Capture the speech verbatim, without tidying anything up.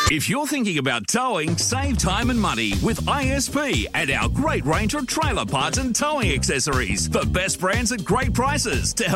If you're thinking about towing, save time and money with I S P and our great range of trailer parts and towing accessories. The best brands at great prices to help